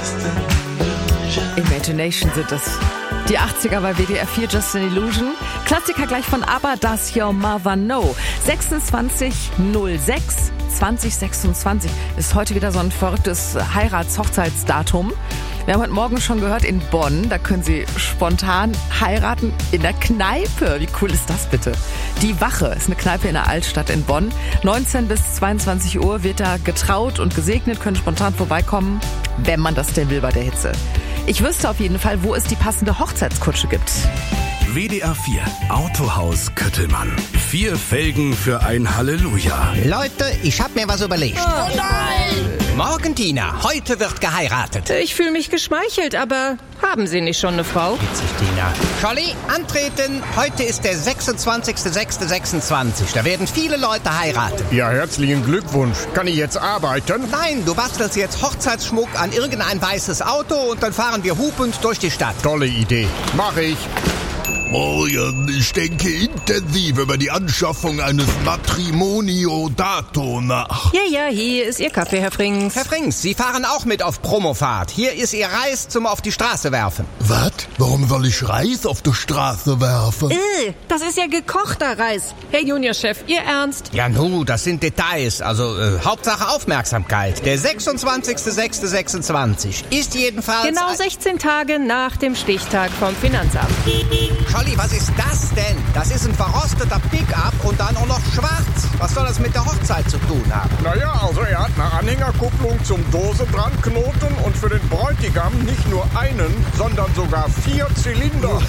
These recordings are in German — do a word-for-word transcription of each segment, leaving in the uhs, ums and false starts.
Imagination sind es. Die achtziger bei W D R vier, Just an Illusion. Klassiker gleich von ABBA, Does Your Mother Know? sechsundzwanzig null sechs zwanzig sechsundzwanzig ist heute wieder so ein verrücktes Heirats-Hochzeitsdatum. Wir haben heute Morgen schon gehört, in Bonn, da können Sie spontan heiraten in der Kneipe. Wie cool ist das bitte? Die Wache ist eine Kneipe in der Altstadt in Bonn. neunzehn bis zweiundzwanzig Uhr wird da getraut und gesegnet, können spontan vorbeikommen, wenn man das denn will bei der Hitze. Ich wüsste auf jeden Fall, wo es die passende Hochzeitskutsche gibt. W D R vier Autohaus Köttelmann. Vier Felgen für ein Halleluja. Leute, ich hab mir was überlegt. Oh nein! Morgen, Tina, heute wird geheiratet. Ich fühle mich geschmeichelt, aber haben Sie nicht schon eine Frau? Witzig, Tina. Scholli, antreten. Heute ist der sechsundzwanzigster sechster sechsundzwanzig. Da werden viele Leute heiraten. Ja, herzlichen Glückwunsch. Kann ich jetzt arbeiten? Nein, du bastelst jetzt Hochzeitsschmuck an irgendein weißes Auto und dann fahren wir hupend durch die Stadt. Tolle Idee. Mach ich. Morgen, ich denke intensiv über die Anschaffung eines Matrimonio Dato nach. Ja, ja, hier ist Ihr Kaffee, Herr Frings. Herr Frings, Sie fahren auch mit auf Promofahrt. Hier ist Ihr Reis zum auf die Straße werfen. Was? Warum soll ich Reis auf die Straße werfen? Äh, das ist ja gekochter Reis. Herr Juniorchef, Ihr Ernst? Ja, nu, das sind Details. Also, äh, Hauptsache Aufmerksamkeit. Der sechsundzwanzigster sechster sechsundzwanzig ist jedenfalls... Genau sechzehn Tage nach dem Stichtag vom Finanzamt. Scholli, was ist das denn? Das ist ein verrosteter Pickup und dann auch noch schwarz. Was soll das mit der Hochzeit zu tun haben? Naja, also er hat eine Anhängerkupplung zum Dose dran knoten und für den Bräutigam nicht nur einen, sondern sogar vier Zylinder.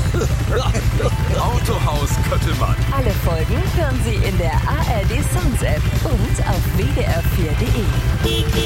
Autohaus Köttelmann. Alle Folgen hören Sie in der A R D Sounds App und auf w d r vier punkt de.